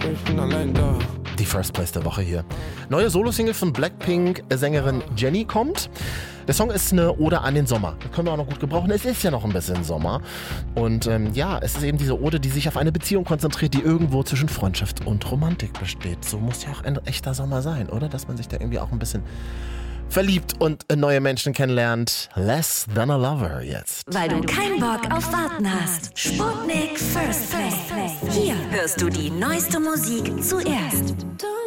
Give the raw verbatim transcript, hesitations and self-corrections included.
ich bin allein da. Die First Place der Woche hier. Neue Solo-Single von Blackpink-Sängerin Jennie kommt. Der Song ist eine Ode an den Sommer. Das können wir auch noch gut gebrauchen. Es ist ja noch ein bisschen Sommer. Und ähm, ja, es ist eben diese Ode, die sich auf eine Beziehung konzentriert, die irgendwo zwischen Freundschaft und Romantik besteht. So muss ja auch ein echter Sommer sein, oder? Dass man sich da irgendwie auch ein bisschen verliebt und neue Menschen kennenlernt. Less Than a Lover jetzt. Weil du keinen Bock auf Warten hast. Sputnik First Play. Hier hörst du die neueste Musik zuerst.